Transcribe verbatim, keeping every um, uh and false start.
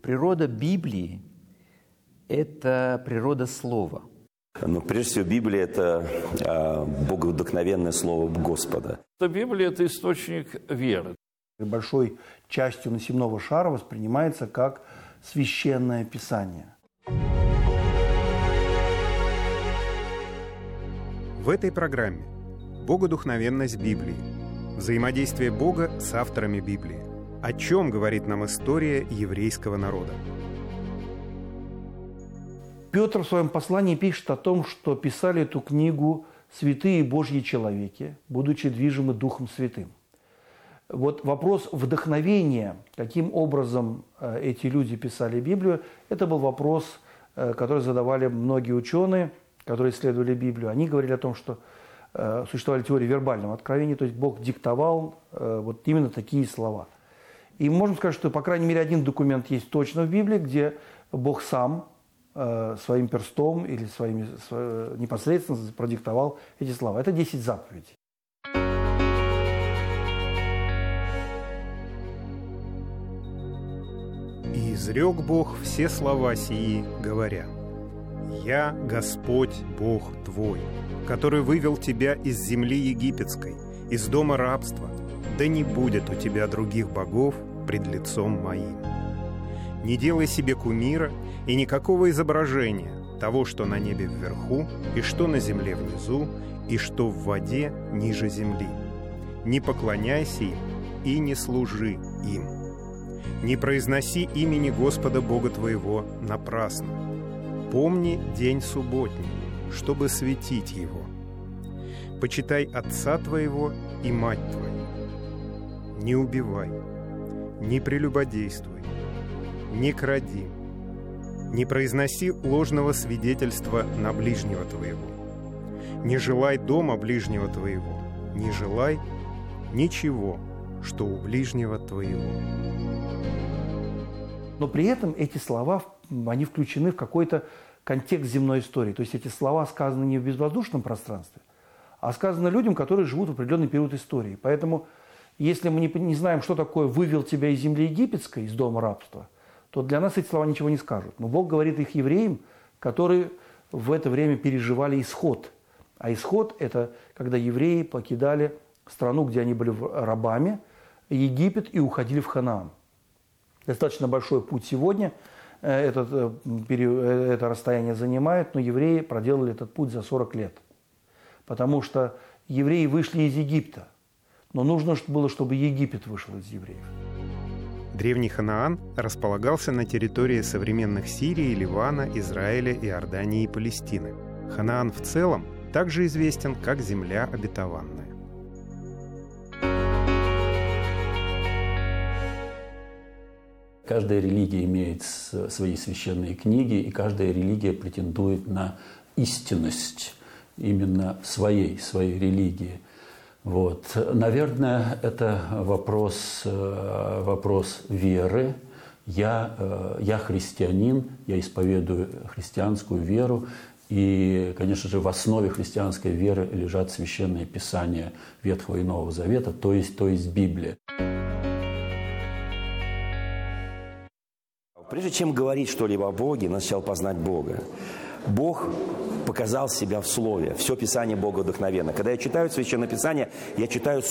Природа Библии – это природа Слова. Но прежде всего Библия – это э, боговдохновенное Слово Господа. Библия – это источник веры. Большой частью насемного шара воспринимается как священное писание. В этой программе богодухновенность Библии, взаимодействие Бога с авторами Библии. О чем говорит нам история еврейского народа? Петр в своем послании пишет о том, что писали эту книгу святые Божьи человеки, будучи движимы Духом Святым. Вот вопрос вдохновения, каким образом эти люди писали Библию, это был вопрос, который задавали многие ученые, которые исследовали Библию. Они говорили о том, что существовали теории вербального откровения, то есть Бог диктовал вот именно такие слова. И можно сказать, что, по крайней мере, один документ есть точно в Библии, где Бог сам э, своим перстом или своими, сво, непосредственно продиктовал эти слова. Это десять заповедей. «И изрек Бог все слова сии, говоря: «Я Господь Бог твой, который вывел тебя из земли египетской, из дома рабства. Да не будет у тебя других богов пред лицом моим. Не делай себе кумира и никакого изображения того, что на небе вверху, и что на земле внизу, и что в воде ниже земли. Не поклоняйся им и не служи им. Не произноси имени Господа Бога твоего напрасно. Помни день субботний, чтобы светить его. Почитай отца твоего и мать твою. Не убивай, не прелюбодействуй, не кради, не произноси ложного свидетельства на ближнего твоего, не желай дома ближнего твоего, не желай ничего, что у ближнего твоего». Но при этом эти слова, они включены в какой-то контекст земной истории. То есть эти слова сказаны не в безвоздушном пространстве, а сказаны людям, которые живут в определенный период истории. Поэтому если мы не знаем, что такое «вывел тебя из земли египетской, из дома рабства», то для нас эти слова ничего не скажут. Но Бог говорит их евреям, которые в это время переживали исход. А исход – это когда евреи покидали страну, где они были рабами, Египет, и уходили в Ханаан. Достаточно большой путь сегодня этот, это расстояние занимает, но евреи проделали этот путь за сорок лет. Потому что евреи вышли из Египта. Но нужно было, чтобы Египет вышел из евреев. Древний Ханаан располагался на территории современных Сирии, Ливана, Израиля, Иордании и Палестины. Ханаан в целом также известен как земля обетованная. Каждая религия имеет свои священные книги, и каждая религия претендует на истинность именно своей, своей религии. Вот. Наверное, это вопрос, вопрос веры. Я, я христианин, я исповедую христианскую веру. И, конечно же, в основе христианской веры лежат священные писания Ветхого и Нового Завета, то есть, то есть Библия. Прежде чем говорить что-либо о Боге, надо сначала познать Бога. Бог показал себя в Слове. Все Писание Бога вдохновенно. Когда я читаю Священное Писание, я читаю